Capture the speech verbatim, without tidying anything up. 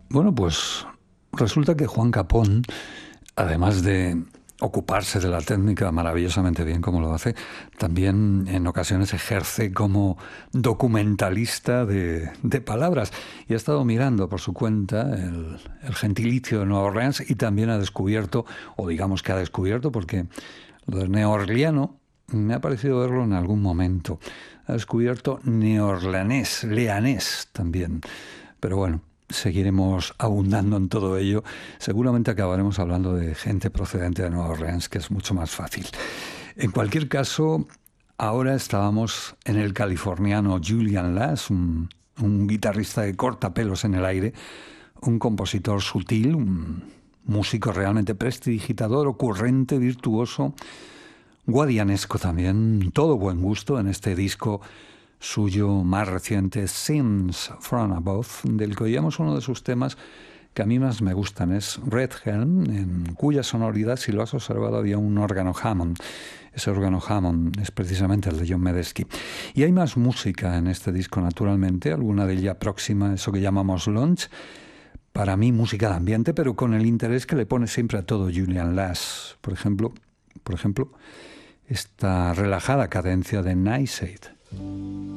Bueno, pues resulta que Juan Capón, además de ocuparse de la técnica maravillosamente bien como lo hace, también en ocasiones ejerce como documentalista de, de palabras. Y ha estado mirando por su cuenta el, el gentilicio de Nueva Orleans y también ha descubierto, o digamos que ha descubierto, porque lo de neorleano me ha parecido verlo en algún momento. Ha descubierto neorleanés, leanés también. Pero bueno, seguiremos abundando en todo ello. Seguramente acabaremos hablando de gente procedente de Nueva Orleans, que es mucho más fácil. En cualquier caso, ahora estábamos en el californiano Julian Lass, un, un guitarrista de cortapelos en el aire, un compositor sutil, un músico realmente prestidigitador, ocurrente, virtuoso, guadianesco también, todo buen gusto en este disco suyo más reciente, Scenes from Above, del que oíamos uno de sus temas que a mí más me gustan, es Red Helm, en cuya sonoridad, si lo has observado, había un órgano Hammond. Ese órgano Hammond es precisamente el de John Medeski. Y hay más música en este disco, naturalmente, alguna de ella próxima, eso que llamamos Launch. Para mí, música de ambiente, pero con el interés que le pone siempre a todo Julian Lass. Por ejemplo, por ejemplo, esta relajada cadencia de Nice Aid.